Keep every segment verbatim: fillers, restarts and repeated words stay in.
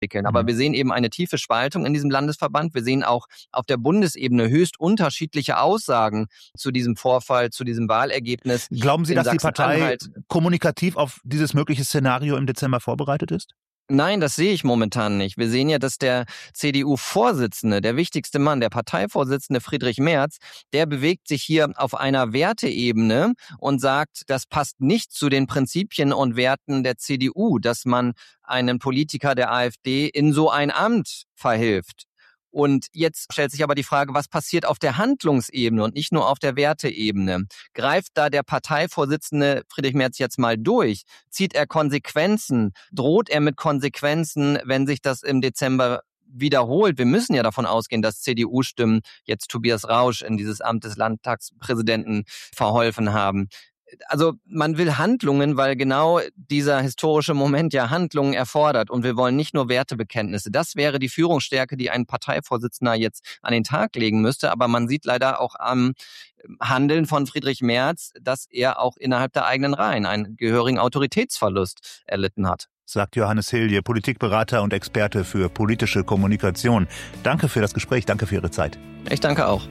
entwickeln. Aber wir sehen eben eine tiefe Spaltung in diesem Landesverband. Wir sehen auch auf der Bundesebene höchst unterschiedliche Aussagen zu diesem Vorfall, zu diesem Wahlergebnis. Glauben Sie, dass die Partei kommunikativ auf dieses mögliche Szenario im Dezember vorbereitet ist? Nein, das sehe ich momentan nicht. Wir sehen ja, dass der C D U-Vorsitzende, der wichtigste Mann, der Parteivorsitzende Friedrich Merz, der bewegt sich hier auf einer Werteebene und sagt, das passt nicht zu den Prinzipien und Werten der C D U, dass man einen Politiker der AfD in so ein Amt verhilft. Und jetzt stellt sich aber die Frage, was passiert auf der Handlungsebene und nicht nur auf der Werteebene? Greift da der Parteivorsitzende Friedrich Merz jetzt mal durch? Zieht er Konsequenzen? Droht er mit Konsequenzen, wenn sich das im Dezember wiederholt? Wir müssen ja davon ausgehen, dass C D U-Stimmen jetzt Tobias Rausch in dieses Amt des Landtagspräsidenten verholfen haben. Also man will Handlungen, weil genau dieser historische Moment ja Handlungen erfordert. Und wir wollen nicht nur Wertebekenntnisse. Das wäre die Führungsstärke, die ein Parteivorsitzender jetzt an den Tag legen müsste. Aber man sieht leider auch am Handeln von Friedrich Merz, dass er auch innerhalb der eigenen Reihen einen gehörigen Autoritätsverlust erlitten hat. Sagt Johannes Hilje, Politikberater und Experte für politische Kommunikation. Danke für das Gespräch, danke für Ihre Zeit. Ich danke auch.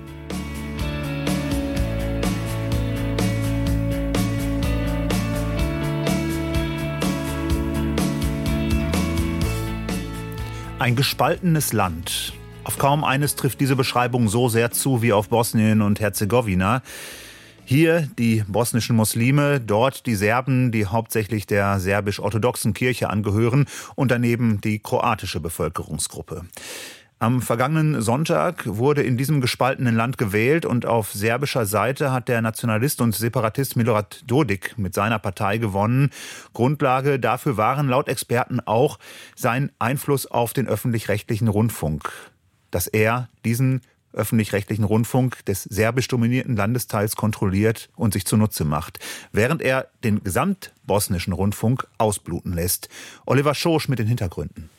Ein gespaltenes Land. Auf kaum eines trifft diese Beschreibung so sehr zu wie auf Bosnien und Herzegowina. Hier die bosnischen Muslime, dort die Serben, die hauptsächlich der serbisch-orthodoxen Kirche angehören und daneben die kroatische Bevölkerungsgruppe. Am vergangenen Sonntag wurde in diesem gespaltenen Land gewählt und auf serbischer Seite hat der Nationalist und Separatist Milorad Dodik mit seiner Partei gewonnen. Grundlage dafür waren laut Experten auch sein Einfluss auf den öffentlich-rechtlichen Rundfunk. Dass er diesen öffentlich-rechtlichen Rundfunk des serbisch dominierten Landesteils kontrolliert und sich zunutze macht, während er den gesamtbosnischen Rundfunk ausbluten lässt. Oliver Schosch mit den Hintergründen.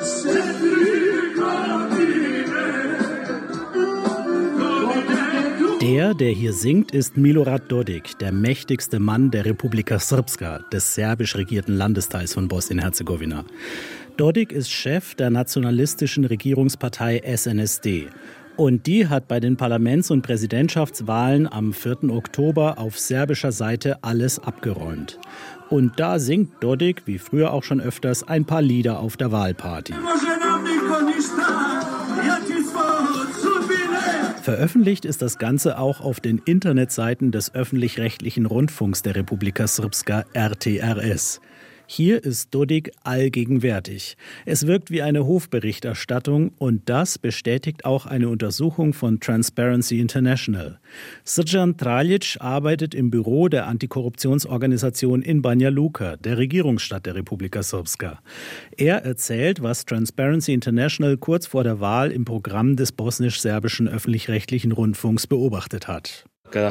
Der, der hier singt, ist Milorad Dodik, der mächtigste Mann der Republika Srpska, des serbisch regierten Landesteils von Bosnien-Herzegowina. Dodik ist Chef der nationalistischen Regierungspartei S N S D. Und die hat bei den Parlaments- und Präsidentschaftswahlen am vierten Oktober auf serbischer Seite alles abgeräumt. Und da singt Dodik, wie früher auch schon öfters, ein paar Lieder auf der Wahlparty. Veröffentlicht ist das Ganze auch auf den Internetseiten des öffentlich-rechtlichen Rundfunks der Republika Srpska R T R S. Hier ist Dodik allgegenwärtig. Es wirkt wie eine Hofberichterstattung und das bestätigt auch eine Untersuchung von Transparency International. Srđan Traljić arbeitet im Büro der Antikorruptionsorganisation in Banja Luka, der Regierungsstadt der Republika Srpska. Er erzählt, was Transparency International kurz vor der Wahl im Programm des bosnisch-serbischen öffentlich-rechtlichen Rundfunks beobachtet hat.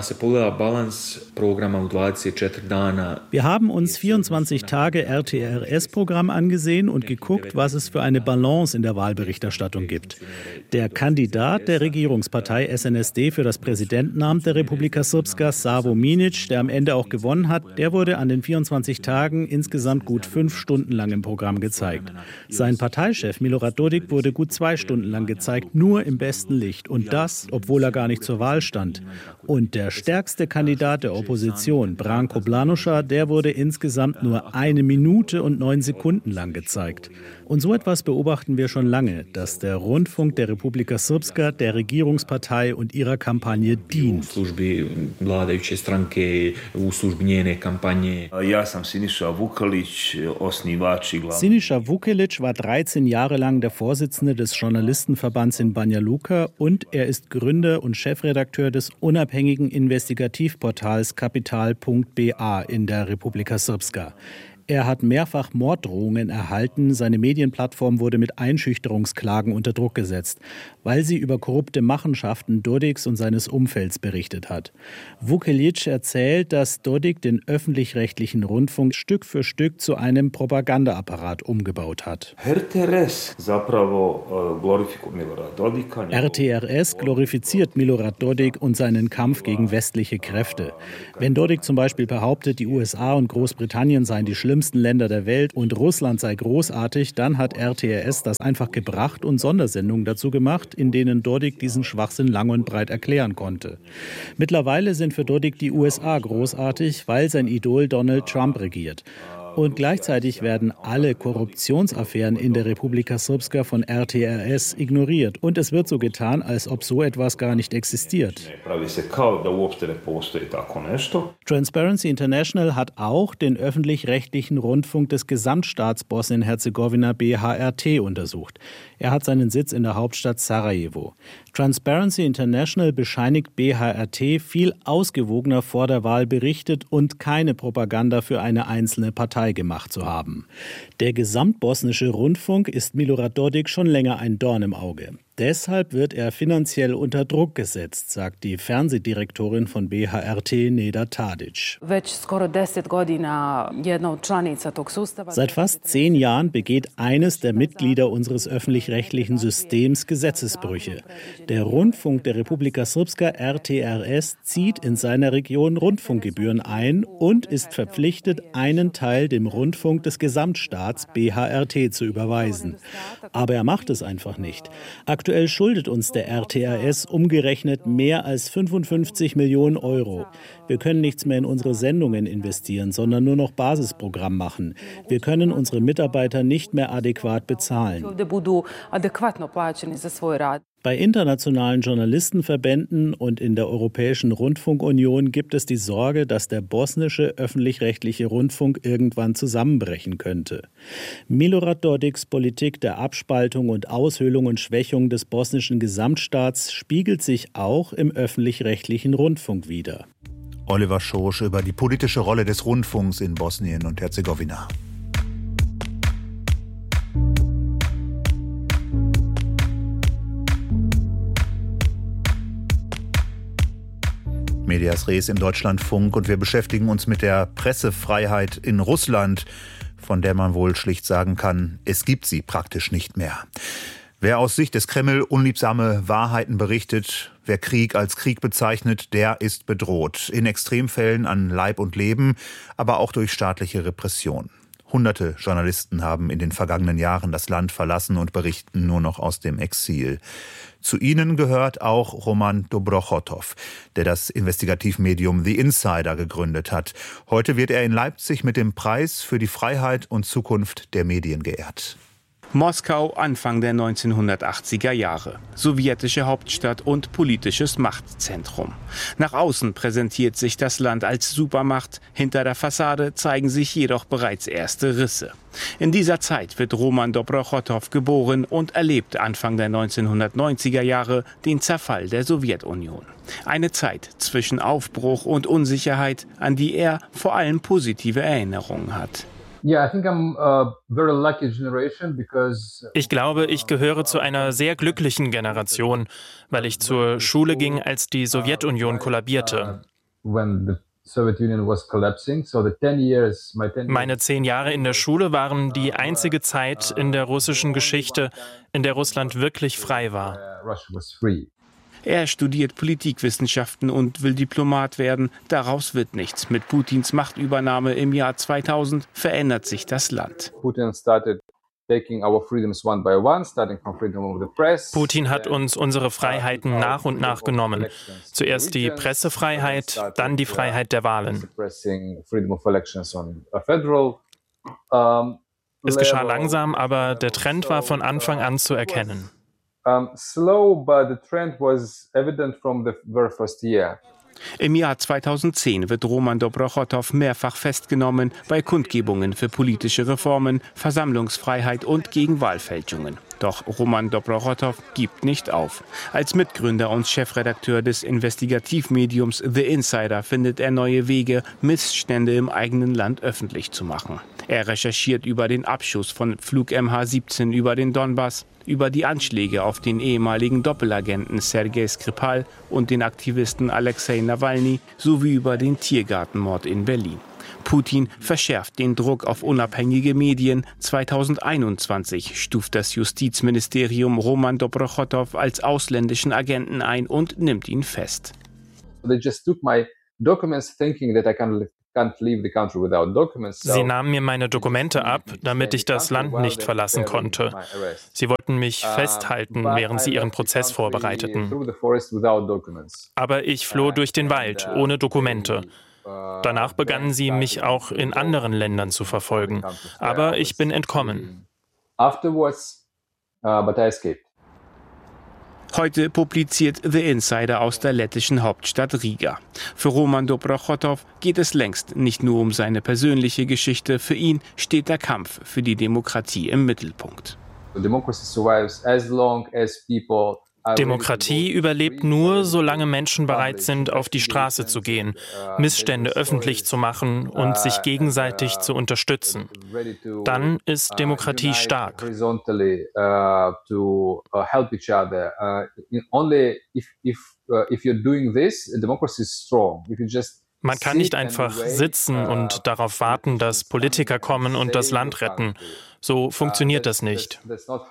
Wir haben uns vierundzwanzig Tage R T R S-Programm angesehen und geguckt, was es für eine Balance in der Wahlberichterstattung gibt. Der Kandidat der Regierungspartei S N S D für das Präsidentenamt der Republika Srpska, Savo Minić, der am Ende auch gewonnen hat, der wurde an den vierundzwanzig Tagen insgesamt gut fünf Stunden lang im Programm gezeigt. Sein Parteichef Milorad Dodik wurde gut zwei Stunden lang gezeigt, nur im besten Licht. Und das, obwohl er gar nicht zur Wahl stand. Und der stärkste Kandidat der Opposition, Branko Blanuša, der wurde insgesamt nur eine Minute und neun Sekunden lang gezeigt. Und so etwas beobachten wir schon lange, dass der Rundfunk der Republika Srpska der Regierungspartei und ihrer Kampagne dient. Siniša Vukelić war dreizehn Jahre lang der Vorsitzende des Journalistenverbands in Banja Luka und er ist Gründer und Chefredakteur des unabhängigen Investigativportals Kapital punkt b a in der Republika Srpska. Er hat mehrfach Morddrohungen erhalten. Seine Medienplattform wurde mit Einschüchterungsklagen unter Druck gesetzt, weil sie über korrupte Machenschaften Dodiks und seines Umfelds berichtet hat. Vukelić erzählt, dass Dodik den öffentlich-rechtlichen Rundfunk Stück für Stück zu einem Propagandaapparat umgebaut hat. R T R S glorifiziert Milorad Dodik und seinen Kampf gegen westliche Kräfte. Wenn Dodik zum Beispiel behauptet, die U S A und Großbritannien seien die schlimmsten schlimmsten Länder der Welt und Russland sei großartig, dann hat R T R S das einfach gebracht und Sondersendungen dazu gemacht, in denen Dodik diesen Schwachsinn lang und breit erklären konnte. Mittlerweile sind für Dodik die U S A großartig, weil sein Idol Donald Trump regiert. Und gleichzeitig werden alle Korruptionsaffären in der Republika Srpska von R T R S ignoriert. Und es wird so getan, als ob so etwas gar nicht existiert. Transparency International hat auch den öffentlich-rechtlichen Rundfunk des Gesamtstaats Bosnien-Herzegowina B H R T untersucht. Er hat seinen Sitz in der Hauptstadt Sarajevo. Transparency International bescheinigt B H R T, viel ausgewogener vor der Wahl berichtet und keine Propaganda für eine einzelne Partei gemacht zu haben. Der gesamtbosnische Rundfunk ist Milorad Dodik schon länger ein Dorn im Auge. Deshalb wird er finanziell unter Druck gesetzt, sagt die Fernsehdirektorin von B H R T, Neda Tadic. Seit fast zehn Jahren begeht eines der Mitglieder unseres öffentlich-rechtlichen Systems Gesetzesbrüche. Der Rundfunk der Republika Srpska, R T R S, zieht in seiner Region Rundfunkgebühren ein und ist verpflichtet, einen Teil dem Rundfunk des Gesamtstaats B H R T zu überweisen. Aber er macht es einfach nicht. Aktuell schuldet uns der R T R S umgerechnet mehr als fünfundfünfzig Millionen Euro. Wir können nichts mehr in unsere Sendungen investieren, sondern nur noch Basisprogramm machen. Wir können unsere Mitarbeiter nicht mehr adäquat bezahlen. Bei internationalen Journalistenverbänden und in der Europäischen Rundfunkunion gibt es die Sorge, dass der bosnische öffentlich-rechtliche Rundfunk irgendwann zusammenbrechen könnte. Milorad Dodiks Politik der Abspaltung und Aushöhlung und Schwächung des bosnischen Gesamtstaats spiegelt sich auch im öffentlich-rechtlichen Rundfunk wider. Oliver Schosch über die politische Rolle des Rundfunks in Bosnien und Herzegowina. Medias Res im Deutschlandfunk und wir beschäftigen uns mit der Pressefreiheit in Russland, von der man wohl schlicht sagen kann, es gibt sie praktisch nicht mehr. Wer aus Sicht des Kreml unliebsame Wahrheiten berichtet, wer Krieg als Krieg bezeichnet, der ist bedroht. In Extremfällen an Leib und Leben, aber auch durch staatliche Repression. Hunderte Journalisten haben in den vergangenen Jahren das Land verlassen und berichten nur noch aus dem Exil. Zu ihnen gehört auch Roman Dobrokhotov, der das Investigativmedium The Insider gegründet hat. Heute wird er in Leipzig mit dem Preis für die Freiheit und Zukunft der Medien geehrt. Moskau Anfang der neunzehnhundertachtziger Jahre. Sowjetische Hauptstadt und politisches Machtzentrum. Nach außen präsentiert sich das Land als Supermacht. Hinter der Fassade zeigen sich jedoch bereits erste Risse. In dieser Zeit wird Roman Dobrokhotov geboren und erlebt Anfang der neunzehnhundertneunziger Jahre den Zerfall der Sowjetunion. Eine Zeit zwischen Aufbruch und Unsicherheit, an die er vor allem positive Erinnerungen hat. Ich glaube, ich gehöre zu einer sehr glücklichen Generation, weil ich zur Schule ging, als die Sowjetunion kollabierte. Meine zehn Jahre in der Schule waren die einzige Zeit in der russischen Geschichte, in der Russland wirklich frei war. Er studiert Politikwissenschaften und will Diplomat werden. Daraus wird nichts. Mit Putins Machtübernahme im Jahr zweitausend verändert sich das Land. Putin hat uns unsere Freiheiten nach und nach genommen. Zuerst die Pressefreiheit, dann die Freiheit der Wahlen. Es geschah langsam, aber der Trend war von Anfang an zu erkennen. Um, slow, but the trend was evident from the very first year. Im Jahr zweitausendzehn wird Roman Dobrokhotov mehrfach festgenommen bei Kundgebungen für politische Reformen, Versammlungsfreiheit und gegen Wahlfälschungen. Doch Roman Dobrokhotov gibt nicht auf. Als Mitgründer und Chefredakteur des Investigativmediums The Insider findet er neue Wege, Missstände im eigenen Land öffentlich zu machen. Er recherchiert über den Abschuss von Flug M H siebzehn über den Donbass, über die Anschläge auf den ehemaligen Doppelagenten Sergei Skripal und den Aktivisten Alexei Nawalny sowie über den Tiergartenmord in Berlin. Putin verschärft den Druck auf unabhängige Medien. zweitausendeinundzwanzig stuft das Justizministerium Roman Dobrokhotov als ausländischen Agenten ein und nimmt ihn fest. They just took my documents thinking that I can Sie nahmen mir meine Dokumente ab, damit ich das Land nicht verlassen konnte. Sie wollten mich festhalten, während sie ihren Prozess vorbereiteten. Aber ich floh durch den Wald, ohne Dokumente. Danach begannen sie, mich auch in anderen Ländern zu verfolgen. Aber ich bin entkommen. Heute publiziert The Insider aus der lettischen Hauptstadt Riga. Für Roman Dobrachotov geht es längst nicht nur um seine persönliche Geschichte. Für ihn steht der Kampf für die Demokratie im Mittelpunkt. Demokratie überlebt nur, solange Menschen bereit sind, auf die Straße zu gehen, Missstände öffentlich zu machen und sich gegenseitig zu unterstützen. Dann ist Demokratie stark. Man kann nicht einfach sitzen und darauf warten, dass Politiker kommen und das Land retten. So funktioniert das nicht.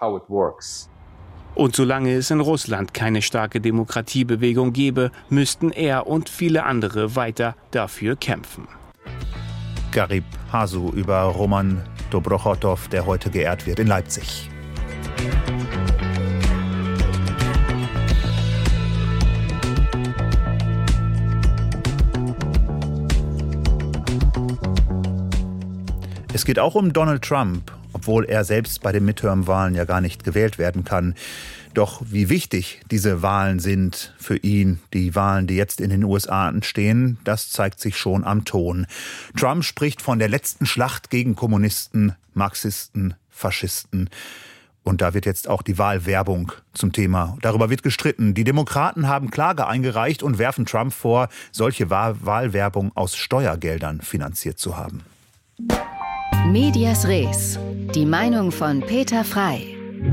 Und solange es in Russland keine starke Demokratiebewegung gäbe, müssten er und viele andere weiter dafür kämpfen. Garib Hasu über Roman Dobrachotov, der heute geehrt wird in Leipzig. Es geht auch um Donald Trump, obwohl er selbst bei den Midterm-Wahlen ja gar nicht gewählt werden kann. Doch wie wichtig diese Wahlen sind für ihn, die Wahlen, die jetzt in den U S A anstehen, das zeigt sich schon am Ton. Trump spricht von der letzten Schlacht gegen Kommunisten, Marxisten, Faschisten. Und da wird jetzt auch die Wahlwerbung zum Thema. Darüber wird gestritten. Die Demokraten haben Klage eingereicht und werfen Trump vor, solche Wahlwerbung aus Steuergeldern finanziert zu haben. Medias Res. Die Meinung von Peter Frey.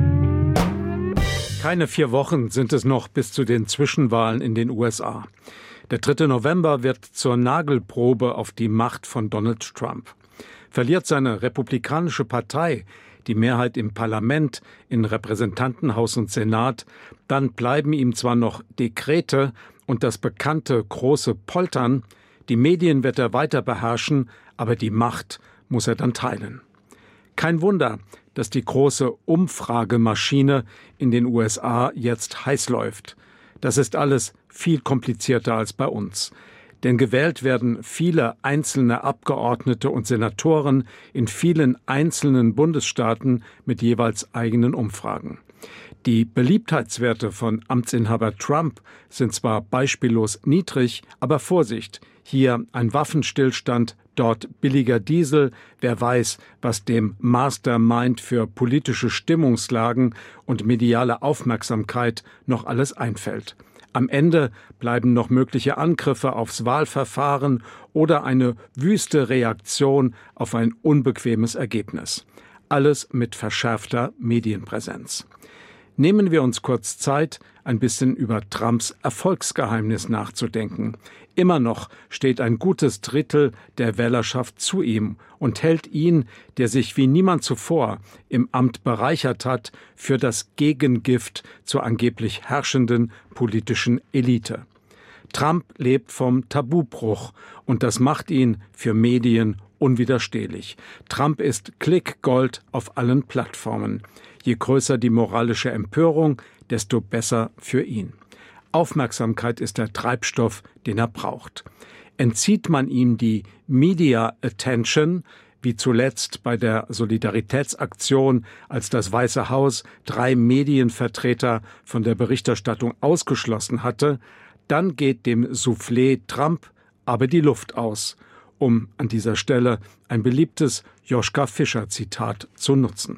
Keine vier Wochen sind es noch bis zu den Zwischenwahlen in den U S A. Der dritte November wird zur Nagelprobe auf die Macht von Donald Trump. Verliert seine republikanische Partei die Mehrheit im Parlament, in Repräsentantenhaus und Senat, dann bleiben ihm zwar noch Dekrete und das bekannte große Poltern, die Medien wird er weiter beherrschen, aber die Macht muss er dann teilen. Kein Wunder, dass die große Umfragemaschine in den U S A jetzt heiß läuft. Das ist alles viel komplizierter als bei uns. Denn gewählt werden viele einzelne Abgeordnete und Senatoren in vielen einzelnen Bundesstaaten mit jeweils eigenen Umfragen. Die Beliebtheitswerte von Amtsinhaber Trump sind zwar beispiellos niedrig, aber Vorsicht, hier ein Waffenstillstand, dort billiger Diesel, wer weiß, was dem Mastermind für politische Stimmungslagen und mediale Aufmerksamkeit noch alles einfällt. Am Ende bleiben noch mögliche Angriffe aufs Wahlverfahren oder eine wüste Reaktion auf ein unbequemes Ergebnis. Alles mit verschärfter Medienpräsenz. Nehmen wir uns kurz Zeit, ein bisschen über Trumps Erfolgsgeheimnis nachzudenken. Immer noch steht ein gutes Drittel der Wählerschaft zu ihm und hält ihn, der sich wie niemand zuvor im Amt bereichert hat, für das Gegengift zur angeblich herrschenden politischen Elite. Trump lebt vom Tabubruch und das macht ihn für Medien unwiderstehlich. Trump ist Klickgold auf allen Plattformen. Je größer die moralische Empörung, desto besser für ihn. Aufmerksamkeit ist der Treibstoff, den er braucht. Entzieht man ihm die Media Attention, wie zuletzt bei der Solidaritätsaktion, als das Weiße Haus drei Medienvertreter von der Berichterstattung ausgeschlossen hatte, dann geht dem Soufflé Trump aber die Luft aus, um an dieser Stelle ein beliebtes Joschka Fischer-Zitat zu nutzen.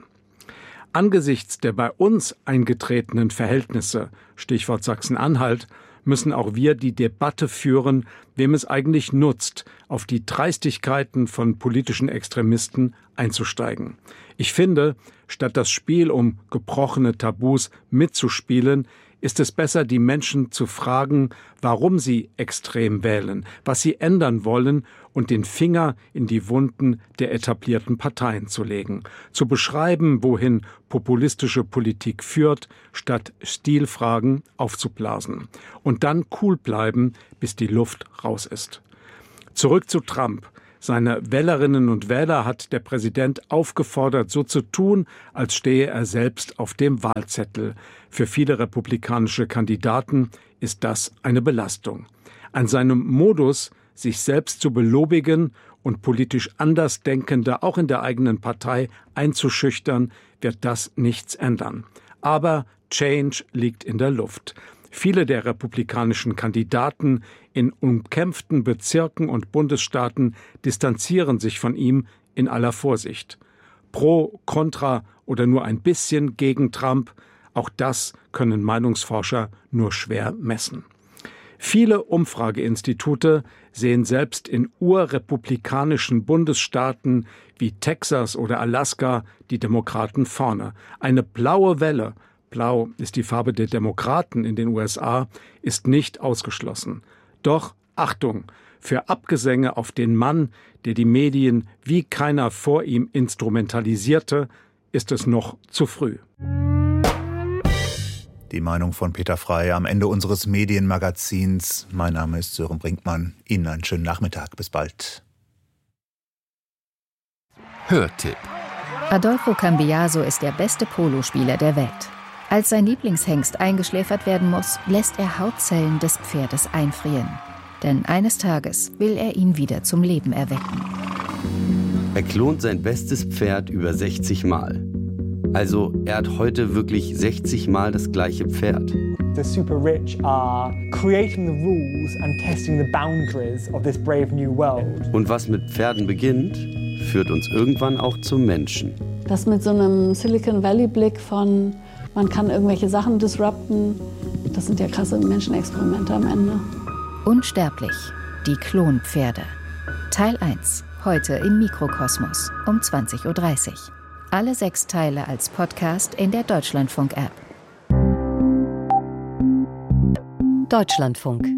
Angesichts der bei uns eingetretenen Verhältnisse, Stichwort Sachsen-Anhalt, müssen auch wir die Debatte führen, wem es eigentlich nutzt, auf die Dreistigkeiten von politischen Extremisten einzusteigen. Ich finde, statt das Spiel um gebrochene Tabus mitzuspielen, ist es besser, die Menschen zu fragen, warum sie extrem wählen, was sie ändern wollen und den Finger in die Wunden der etablierten Parteien zu legen, zu beschreiben, wohin populistische Politik führt, statt Stilfragen aufzublasen und dann cool bleiben, bis die Luft raus ist. Zurück zu Trump. Seine Wählerinnen und Wähler hat der Präsident aufgefordert, so zu tun, als stehe er selbst auf dem Wahlzettel. Für viele republikanische Kandidaten ist das eine Belastung. An seinem Modus, sich selbst zu belobigen und politisch Andersdenkende auch in der eigenen Partei einzuschüchtern, wird das nichts ändern. Aber Change liegt in der Luft. Viele der republikanischen Kandidaten in umkämpften Bezirken und Bundesstaaten distanzieren sich von ihm in aller Vorsicht. Pro, contra oder nur ein bisschen gegen Trump, auch das können Meinungsforscher nur schwer messen. Viele Umfrageinstitute sehen selbst in urrepublikanischen Bundesstaaten wie Texas oder Alaska die Demokraten vorne. Eine blaue Welle, blau ist die Farbe der Demokraten in den U S A, ist nicht ausgeschlossen. Doch Achtung, für Abgesänge auf den Mann, der die Medien wie keiner vor ihm instrumentalisierte, ist es noch zu früh. Die Meinung von Peter Frey am Ende unseres Medienmagazins. Mein Name ist Sören Brinkmann. Ihnen einen schönen Nachmittag. Bis bald. Hörtipp. Adolfo Cambiaso ist der beste Polospieler der Welt. Als sein Lieblingshengst eingeschläfert werden muss, lässt er Hautzellen des Pferdes einfrieren. Denn eines Tages will er ihn wieder zum Leben erwecken. Er klont sein bestes Pferd über sechzig Mal. Also er hat heute wirklich sechzig Mal das gleiche Pferd. The super rich are creating the rules and testing the boundaries of this brave new world. Und was mit Pferden beginnt, führt uns irgendwann auch zum Menschen. Das mit so einem Silicon Valley Blick von, man kann irgendwelche Sachen disrupten, das sind ja krasse Menschenexperimente am Ende. Unsterblich, die Klonpferde. Teil eins, heute im Mikrokosmos um zwanzig Uhr dreißig. Alle sechs Teile als Podcast in der Deutschlandfunk-App. Deutschlandfunk.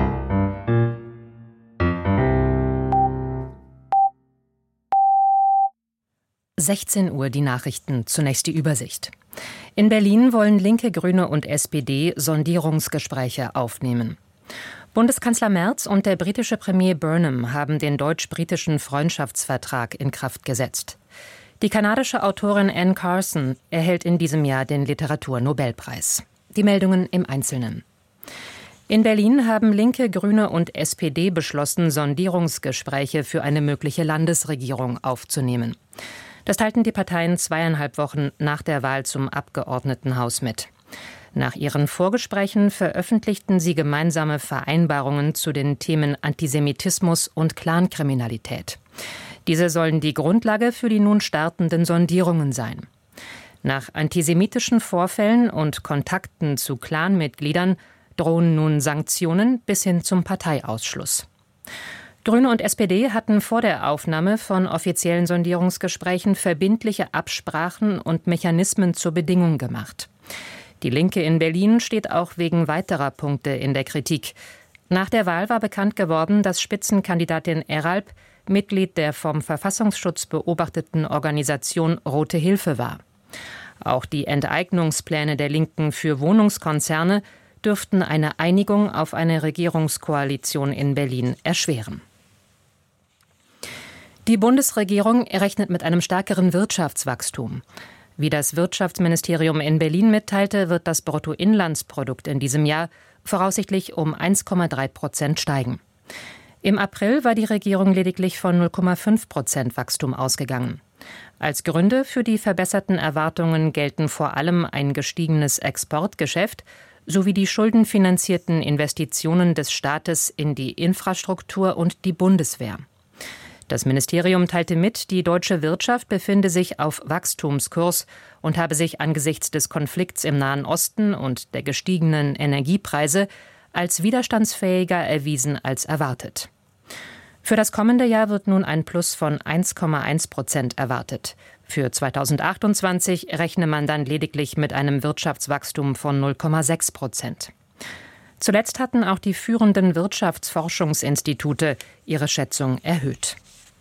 sechzehn Uhr die Nachrichten, zunächst die Übersicht. In Berlin wollen Linke, Grüne und S P D Sondierungsgespräche aufnehmen. Bundeskanzler Merz und der britische Premier Burnham haben den deutsch-britischen Freundschaftsvertrag in Kraft gesetzt. Die kanadische Autorin Anne Carson erhält in diesem Jahr den Literaturnobelpreis. Die Meldungen im Einzelnen. In Berlin haben Linke, Grüne und S P D beschlossen, Sondierungsgespräche für eine mögliche Landesregierung aufzunehmen. Das teilten die Parteien zweieinhalb Wochen nach der Wahl zum Abgeordnetenhaus mit. Nach ihren Vorgesprächen veröffentlichten sie gemeinsame Vereinbarungen zu den Themen Antisemitismus und Clankriminalität. Diese sollen die Grundlage für die nun startenden Sondierungen sein. Nach antisemitischen Vorfällen und Kontakten zu Clanmitgliedern drohen nun Sanktionen bis hin zum Parteiausschluss. Grüne und S P D hatten vor der Aufnahme von offiziellen Sondierungsgesprächen verbindliche Absprachen und Mechanismen zur Bedingung gemacht. Die Linke in Berlin steht auch wegen weiterer Punkte in der Kritik. Nach der Wahl war bekannt geworden, dass Spitzenkandidatin Eralp Mitglied der vom Verfassungsschutz beobachteten Organisation Rote Hilfe war. Auch die Enteignungspläne der Linken für Wohnungskonzerne dürften eine Einigung auf eine Regierungskoalition in Berlin erschweren. Die Bundesregierung rechnet mit einem stärkeren Wirtschaftswachstum. Wie das Wirtschaftsministerium in Berlin mitteilte, wird das Bruttoinlandsprodukt in diesem Jahr voraussichtlich um eins Komma drei Prozent steigen. Im April war die Regierung lediglich von null Komma fünf Prozent Wachstum ausgegangen. Als Gründe für die verbesserten Erwartungen gelten vor allem ein gestiegenes Exportgeschäft sowie die schuldenfinanzierten Investitionen des Staates in die Infrastruktur und die Bundeswehr. Das Ministerium teilte mit, die deutsche Wirtschaft befinde sich auf Wachstumskurs und habe sich angesichts des Konflikts im Nahen Osten und der gestiegenen Energiepreise als widerstandsfähiger erwiesen als erwartet. Für das kommende Jahr wird nun ein Plus von eins Komma eins Prozent erwartet. Für zweitausendachtundzwanzig rechne man dann lediglich mit einem Wirtschaftswachstum von null Komma sechs Prozent. Zuletzt hatten auch die führenden Wirtschaftsforschungsinstitute ihre Schätzung erhöht.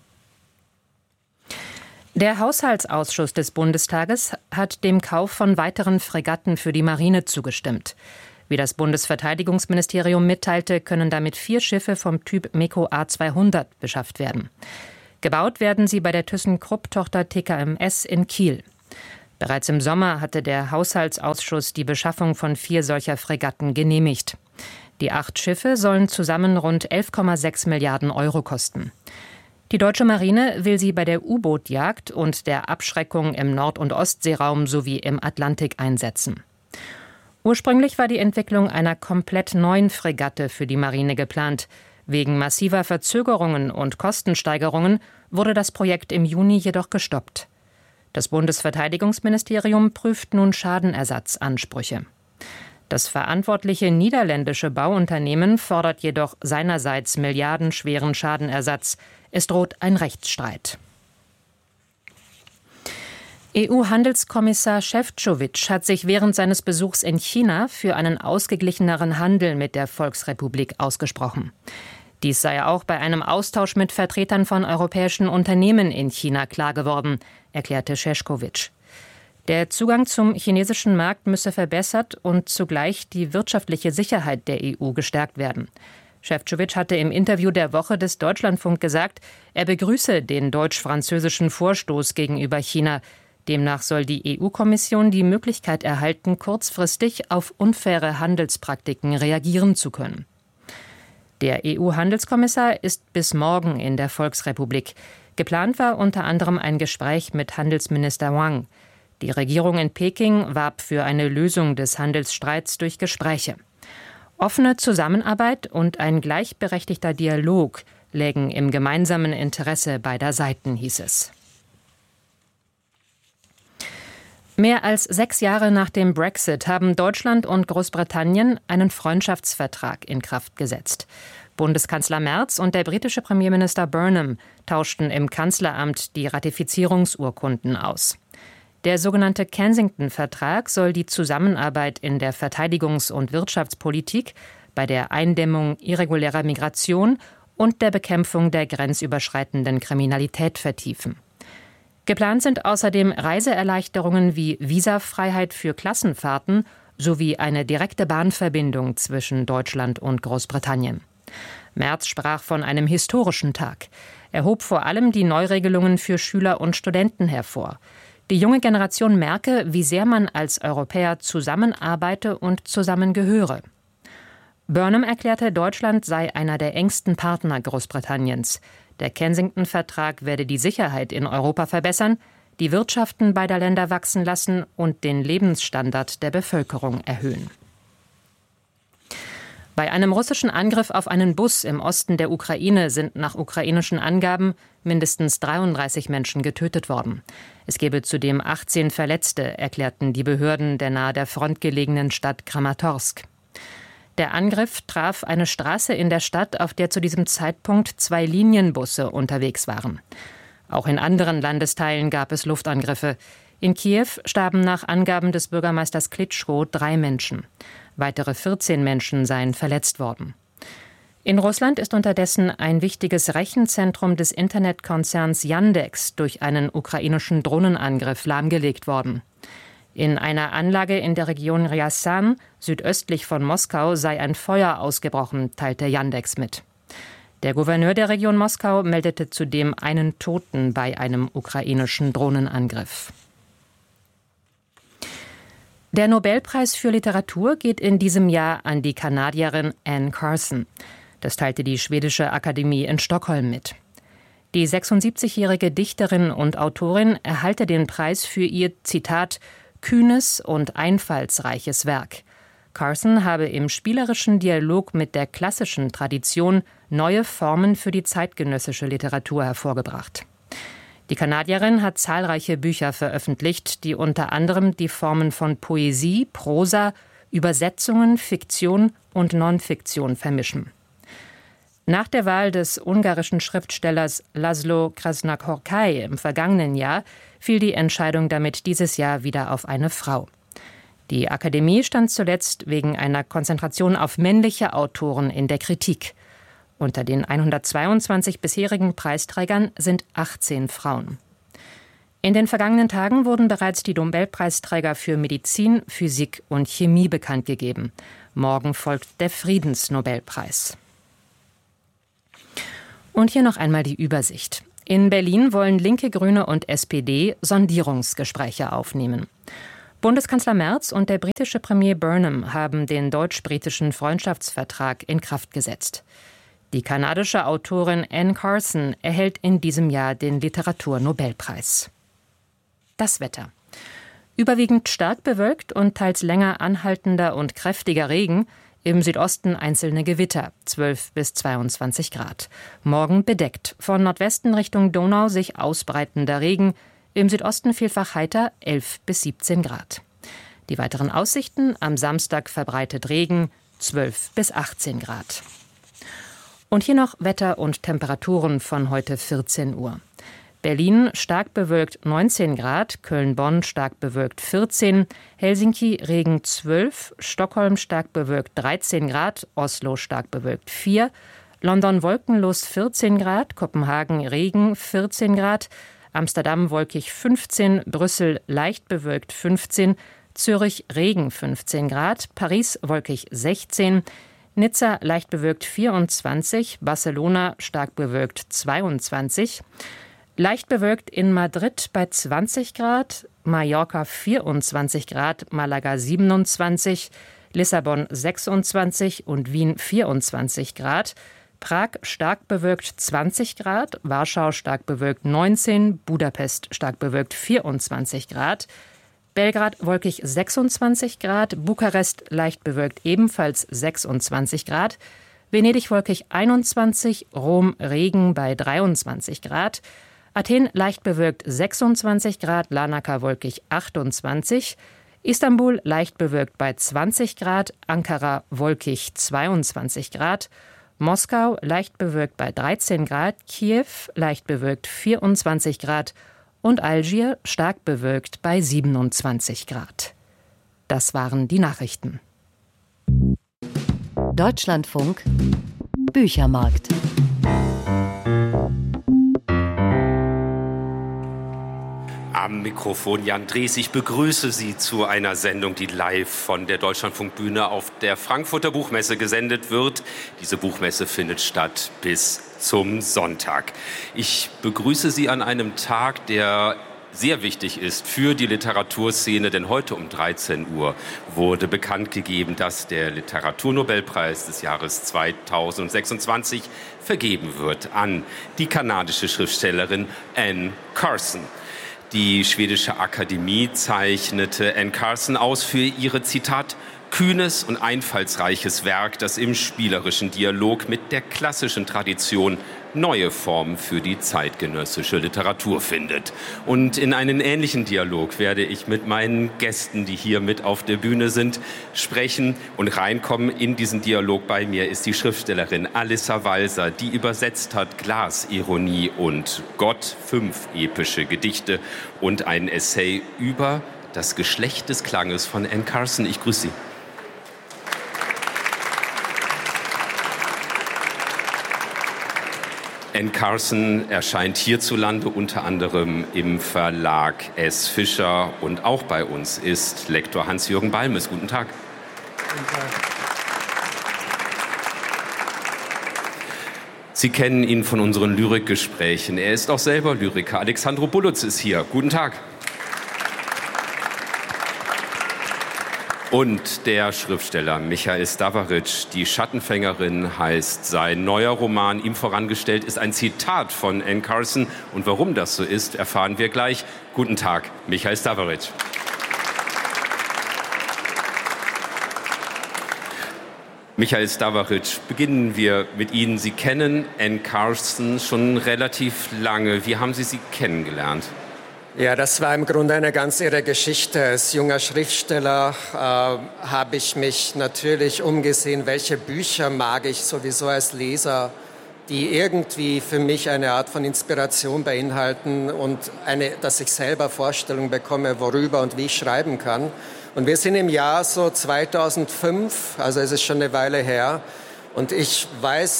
Der Haushaltsausschuss des Bundestages hat dem Kauf von weiteren Fregatten für die Marine zugestimmt. Wie das Bundesverteidigungsministerium mitteilte, können damit vier Schiffe vom Typ MEKO A zweihundert beschafft werden. Gebaut werden sie bei der ThyssenKrupp-Tochter T K M S in Kiel. Bereits im Sommer hatte der Haushaltsausschuss die Beschaffung von vier solcher Fregatten genehmigt. Die acht Schiffe sollen zusammen rund elf Komma sechs Milliarden Euro kosten. Die deutsche Marine will sie bei der U-Boot-Jagd und der Abschreckung im Nord- und Ostseeraum sowie im Atlantik einsetzen. Ursprünglich war die Entwicklung einer komplett neuen Fregatte für die Marine geplant. Wegen massiver Verzögerungen und Kostensteigerungen wurde das Projekt im Juni jedoch gestoppt. Das Bundesverteidigungsministerium prüft nun Schadenersatzansprüche. Das verantwortliche niederländische Bauunternehmen fordert jedoch seinerseits milliardenschweren Schadenersatz. Es droht ein Rechtsstreit. E U-Handelskommissar Šefčovič hat sich während seines Besuchs in China für einen ausgeglicheneren Handel mit der Volksrepublik ausgesprochen. Dies sei auch bei einem Austausch mit Vertretern von europäischen Unternehmen in China klar geworden, erklärte Šefčovič. Der Zugang zum chinesischen Markt müsse verbessert und zugleich die wirtschaftliche Sicherheit der E U gestärkt werden. Šefčovič hatte im Interview der Woche des Deutschlandfunk gesagt, er begrüße den deutsch-französischen Vorstoß gegenüber China. Demnach soll die E U-Kommission die Möglichkeit erhalten, kurzfristig auf unfaire Handelspraktiken reagieren zu können. Der E U-Handelskommissar ist bis morgen in der Volksrepublik. Geplant war unter anderem ein Gespräch mit Handelsminister Wang. Die Regierung in Peking warb für eine Lösung des Handelsstreits durch Gespräche. Offene Zusammenarbeit und ein gleichberechtigter Dialog lägen im gemeinsamen Interesse beider Seiten, hieß es. Mehr als sechs Jahre nach dem Brexit haben Deutschland und Großbritannien einen Freundschaftsvertrag in Kraft gesetzt. Bundeskanzler Merz und der britische Premierminister Burnham tauschten im Kanzleramt die Ratifizierungsurkunden aus. Der sogenannte Kensington-Vertrag soll die Zusammenarbeit in der Verteidigungs- und Wirtschaftspolitik, bei der Eindämmung irregulärer Migration und der Bekämpfung der grenzüberschreitenden Kriminalität vertiefen. Geplant sind außerdem Reiseerleichterungen wie Visafreiheit für Klassenfahrten sowie eine direkte Bahnverbindung zwischen Deutschland und Großbritannien. Merz sprach von einem historischen Tag. Er hob vor allem die Neuregelungen für Schüler und Studenten hervor. Die junge Generation merke, wie sehr man als Europäer zusammenarbeite und zusammengehöre. Burnham erklärte, Deutschland sei einer der engsten Partner Großbritanniens. Der Kensington-Vertrag werde die Sicherheit in Europa verbessern, die Wirtschaften beider Länder wachsen lassen und den Lebensstandard der Bevölkerung erhöhen. Bei einem russischen Angriff auf einen Bus im Osten der Ukraine sind nach ukrainischen Angaben mindestens dreiunddreißig Menschen getötet worden. Es gebe zudem achtzehn Verletzte, erklärten die Behörden der nahe der Front gelegenen Stadt Kramatorsk. Der Angriff traf eine Straße in der Stadt, auf der zu diesem Zeitpunkt zwei Linienbusse unterwegs waren. Auch in anderen Landesteilen gab es Luftangriffe. In Kiew starben nach Angaben des Bürgermeisters Klitschko drei Menschen. Weitere vierzehn Menschen seien verletzt worden. In Russland ist unterdessen ein wichtiges Rechenzentrum des Internetkonzerns Yandex durch einen ukrainischen Drohnenangriff lahmgelegt worden. In einer Anlage in der Region Ryazan, südöstlich von Moskau, sei ein Feuer ausgebrochen, teilte Yandex mit. Der Gouverneur der Region Moskau meldete zudem einen Toten bei einem ukrainischen Drohnenangriff. Der Nobelpreis für Literatur geht in diesem Jahr an die Kanadierin Anne Carson. Das teilte die Schwedische Akademie in Stockholm mit. Die sechsundsiebzigjährige Dichterin und Autorin erhalte den Preis für ihr, Zitat, kühnes und einfallsreiches Werk. Carson habe im spielerischen Dialog mit der klassischen Tradition neue Formen für die zeitgenössische Literatur hervorgebracht. Die Kanadierin hat zahlreiche Bücher veröffentlicht, die unter anderem die Formen von Poesie, Prosa, Übersetzungen, Fiktion und Non-Fiktion vermischen. Nach der Wahl des ungarischen Schriftstellers Laszlo Krasznahorkai im vergangenen Jahr fiel die Entscheidung damit dieses Jahr wieder auf eine Frau. Die Akademie stand zuletzt wegen einer Konzentration auf männliche Autoren in der Kritik. Unter den hundertzweiundzwanzig bisherigen Preisträgern sind achtzehn Frauen. In den vergangenen Tagen wurden bereits die Nobelpreisträger für Medizin, Physik und Chemie bekannt gegeben. Morgen folgt der Friedensnobelpreis. Und hier noch einmal die Übersicht. In Berlin wollen Linke, Grüne und S P D Sondierungsgespräche aufnehmen. Bundeskanzler Merz und der britische Premier Burnham haben den deutsch-britischen Freundschaftsvertrag in Kraft gesetzt. Die kanadische Autorin Anne Carson erhält in diesem Jahr den Literaturnobelpreis. Das Wetter. Überwiegend stark bewölkt und teils länger anhaltender und kräftiger Regen. Im Südosten einzelne Gewitter, zwölf bis zweiundzwanzig Grad. Morgen bedeckt. Von Nordwesten Richtung Donau sich ausbreitender Regen. Im Südosten vielfach heiter, elf bis siebzehn Grad. Die weiteren Aussichten: am Samstag verbreitet Regen, zwölf bis achtzehn Grad. Und hier noch Wetter und Temperaturen von heute vierzehn Uhr. Berlin stark bewölkt neunzehn Grad, Köln-Bonn stark bewölkt vierzehn, Helsinki Regen zwölf, Stockholm stark bewölkt dreizehn Grad, Oslo stark bewölkt vier, London wolkenlos vierzehn Grad, Kopenhagen Regen vierzehn Grad, Amsterdam wolkig fünfzehn, Brüssel leicht bewölkt fünfzehn, Zürich Regen fünfzehn Grad, Paris wolkig sechzehn, Nizza leicht bewölkt vierundzwanzig, Barcelona stark bewölkt zweiundzwanzig, leicht bewölkt in Madrid bei zwanzig Grad, Mallorca vierundzwanzig Grad, Malaga siebenundzwanzig, Lissabon sechsundzwanzig und Wien vierundzwanzig Grad, Prag stark bewölkt zwanzig Grad, Warschau stark bewölkt neunzehn, Budapest stark bewölkt vierundzwanzig Grad, Belgrad wolkig sechsundzwanzig Grad, Bukarest leicht bewölkt ebenfalls sechsundzwanzig Grad, Venedig wolkig einundzwanzig, Rom Regen bei dreiundzwanzig Grad, Athen leicht bewölkt sechsundzwanzig Grad, Larnaca wolkig achtundzwanzig, Istanbul leicht bewölkt bei zwanzig Grad, Ankara wolkig zweiundzwanzig Grad, Moskau leicht bewölkt bei dreizehn Grad, Kiew leicht bewölkt vierundzwanzig Grad und Algier stark bewölkt bei siebenundzwanzig Grad. Das waren die Nachrichten. Deutschlandfunk Büchermarkt. Am Mikrofon Jan Drees. Ich begrüße Sie zu einer Sendung, die live von der Deutschlandfunkbühne auf der Frankfurter Buchmesse gesendet wird. Diese Buchmesse findet statt bis zum Sonntag. Ich begrüße Sie an einem Tag, der sehr wichtig ist für die Literaturszene, denn heute um dreizehn Uhr wurde bekannt gegeben, dass der Literaturnobelpreis des Jahres zweitausendsechsundzwanzig vergeben wird an die kanadische Schriftstellerin Anne Carson. Die schwedische Akademie zeichnete Anne Carson aus für ihre, Zitat, kühnes und einfallsreiches Werk, das im spielerischen Dialog mit der klassischen Tradition neue Formen für die zeitgenössische Literatur findet. Und in einen ähnlichen Dialog werde ich mit meinen Gästen, die hier mit auf der Bühne sind, sprechen und reinkommen. In diesen Dialog bei mir ist die Schriftstellerin Alissa Walser, die übersetzt hat Glasironie und Gott, fünf epische Gedichte und ein Essay über das Geschlecht des Klanges von Anne Carson. Ich grüße Sie. Anne Carson erscheint hierzulande unter anderem im Verlag S. Fischer und auch bei uns ist Lektor Hans-Jürgen Balmes. Guten Tag. Guten Tag. Sie kennen ihn von unseren Lyrikgesprächen. Er ist auch selber Lyriker. Alexandro Bullutz ist hier. Guten Tag. Und der Schriftsteller Michael Stavaric, Die Schattenfängerin heißt sein neuer Roman. Ihm vorangestellt ist ein Zitat von Anne Carson. Und warum das so ist, erfahren wir gleich. Guten Tag, Michael Stavaric. Michael Stavaric, beginnen wir mit Ihnen. Sie kennen Anne Carson schon relativ lange. Wie haben Sie sie kennengelernt? Ja, das war im Grunde eine ganz irre Geschichte. Als junger Schriftsteller äh, habe ich mich natürlich umgesehen, welche Bücher mag ich sowieso als Leser, die irgendwie für mich eine Art von Inspiration beinhalten und eine, dass ich selber Vorstellung bekomme, worüber und wie ich schreiben kann. Und wir sind im Jahr so zweitausendfünf, also es ist schon eine Weile her. Und ich weiß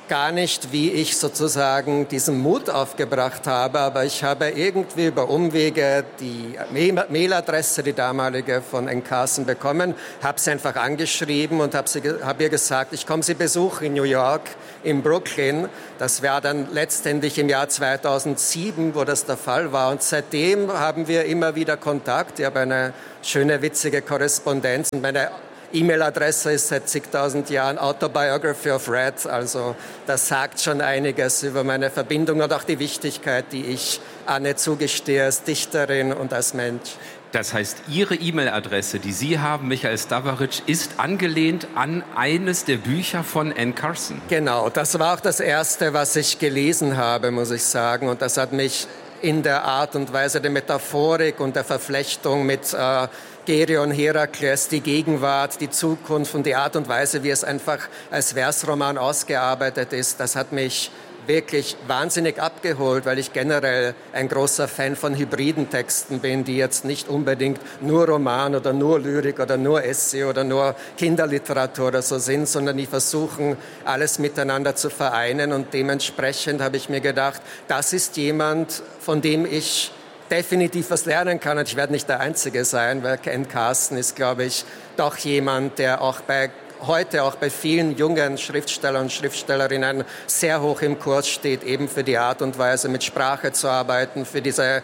gar nicht, wie ich sozusagen diesen Mut aufgebracht habe, aber ich habe irgendwie über Umwege die Mailadresse, die damalige von Anne Carson bekommen, habe sie einfach angeschrieben und habe hab ihr gesagt, ich komme Sie besuchen in New York, in Brooklyn. Das war dann letztendlich im Jahr zweitausendsieben, wo das der Fall war. Und seitdem haben wir immer wieder Kontakt. Ich habe eine schöne, witzige Korrespondenz und meine E-Mail-Adresse ist seit zigtausend Jahren Autobiography of Red, also das sagt schon einiges über meine Verbindung und auch die Wichtigkeit, die ich Anne zugestehe als Dichterin und als Mensch. Das heißt, Ihre E-Mail-Adresse, die Sie haben, Michael Stavaric, ist angelehnt an eines der Bücher von Anne Carson. Genau, das war auch das Erste, was ich gelesen habe, muss ich sagen, und das hat mich in der Art und Weise der Metaphorik und der Verflechtung mit äh, Gerion, Herakles, die Gegenwart, die Zukunft und die Art und Weise, wie es einfach als Versroman ausgearbeitet ist, das hat mich wirklich wahnsinnig abgeholt, weil ich generell ein großer Fan von hybriden Texten bin, die jetzt nicht unbedingt nur Roman oder nur Lyrik oder nur Essay oder nur Kinderliteratur oder so sind, sondern die versuchen, alles miteinander zu vereinen. Und dementsprechend habe ich mir gedacht, das ist jemand, von dem ich definitiv was lernen kann. Und ich werde nicht der Einzige sein, weil Anne Carson ist, glaube ich, doch jemand, der auch bei heute auch bei vielen jungen Schriftstellern und Schriftstellerinnen sehr hoch im Kurs steht, eben für die Art und Weise, mit Sprache zu arbeiten, für diese